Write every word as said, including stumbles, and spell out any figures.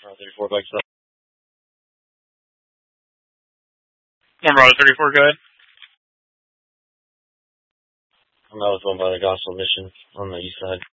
Uh, thirty-four bikes up. One Bravo thirty-four, go ahead. I'm out with one by the Gospel Mission on the east side.